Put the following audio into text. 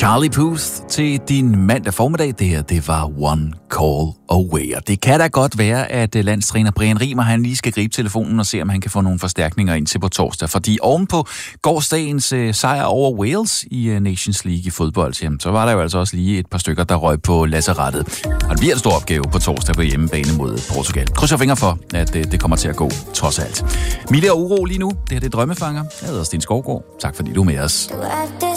Charlie Puth til din mandag formiddag. Det her, det var One Call Away. Og det kan da godt være, at landstræner Brian Riemer, han lige skal gribe telefonen og se, om han kan få nogle forstærkninger ind til på torsdag. Fordi ovenpå gårsdagens sejr over Wales i Nations League i fodbold, jamen, så var der jo altså også lige et par stykker, der røg på lazarettet. Og det bliver en stor opgave på torsdag på hjemmebane mod Portugal. Krydser fingre for, at det kommer til at gå, trods alt. Mille og uro lige nu. Det her, det er Drømmefanger. Jeg hedder Sten Skovgaard. Tak fordi du er med os.